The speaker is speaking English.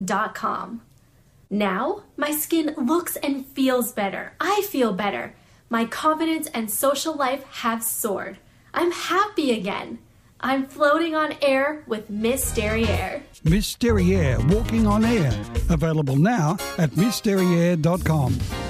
Now, my skin looks and feels better. I feel better. My confidence and social life have soared. I'm happy again. I'm floating on air with Miss Derriere. Miss Derriere, walking on air. Available now at MissDerriere.com.